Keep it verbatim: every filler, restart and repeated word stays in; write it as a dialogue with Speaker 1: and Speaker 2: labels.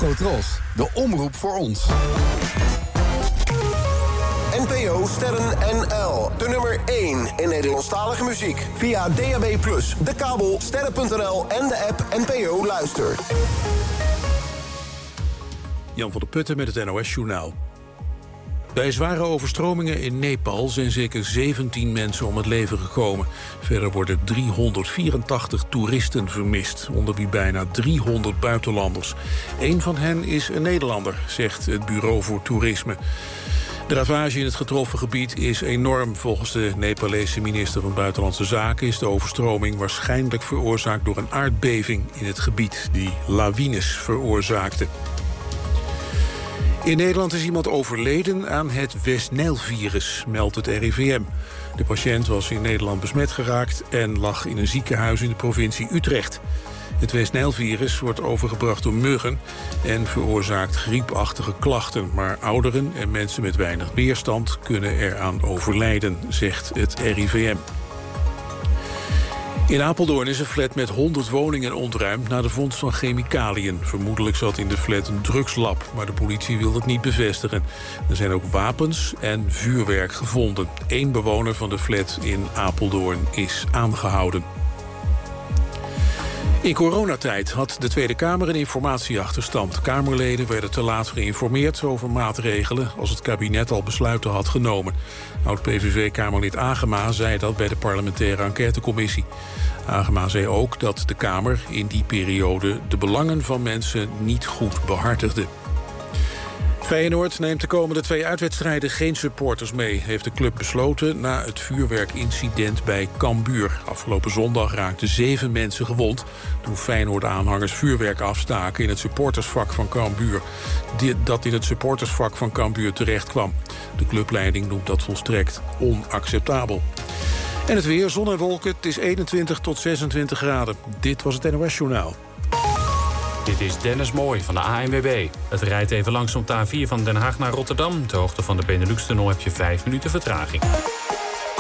Speaker 1: Afrotros, de omroep voor ons.
Speaker 2: N P O Sterren N L, de nummer één in Nederlandstalige muziek. Via D A B plus, de kabel, sterren punt n l en de app N P O Luister.
Speaker 3: Jan van der Putten met het N O S-journaal. Bij zware overstromingen in Nepal zijn zeker zeventien mensen om het leven gekomen. Verder worden driehonderdvierentachtig toeristen vermist, onder wie bijna driehonderd buitenlanders. Eén van hen is een Nederlander, zegt het Bureau voor Toerisme. De ravage in het getroffen gebied is enorm. Volgens de Nepalese minister van Buitenlandse Zaken is de overstroming waarschijnlijk veroorzaakt door een aardbeving in het gebied die lawines veroorzaakte. In Nederland is iemand overleden aan het West-Nijl-virus, meldt het R I V M. De patiënt was in Nederland besmet geraakt en lag in een ziekenhuis in de provincie Utrecht. Het West-Nijl-virus wordt overgebracht door muggen en veroorzaakt griepachtige klachten. Maar ouderen en mensen met weinig weerstand kunnen eraan overlijden, zegt het R I V M. In Apeldoorn is een flat met honderd woningen ontruimd na de vondst van chemicaliën. Vermoedelijk zat in de flat een drugslab, maar de politie wil het niet bevestigen. Er zijn ook wapens en vuurwerk gevonden. Eén bewoner van de flat in Apeldoorn is aangehouden. In coronatijd had de Tweede Kamer een informatieachterstand. Kamerleden werden te laat geïnformeerd over maatregelen als het kabinet al besluiten had genomen. Oud-P V V-Kamerlid Agema zei dat bij de parlementaire enquêtecommissie. Agema zei ook dat de Kamer in die periode de belangen van mensen niet goed behartigde. Feyenoord neemt de komende twee uitwedstrijden geen supporters mee, heeft de club besloten na het vuurwerkincident bij Cambuur. Afgelopen zondag raakten zeven mensen gewond toen Feyenoord-aanhangers vuurwerk afstaken in het supportersvak van Cambuur. Dat in het supportersvak van Cambuur terecht kwam. De clubleiding noemt dat volstrekt onacceptabel. En het weer, zon en wolken, het is eenentwintig tot zesentwintig graden. Dit was het N O S-journaal.
Speaker 4: Dit is Dennis Mooi van de A N W B. Het rijdt even langs op de A vier van Den Haag naar Rotterdam. Ter hoogte van de Benelux-tunnel heb je vijf minuten vertraging.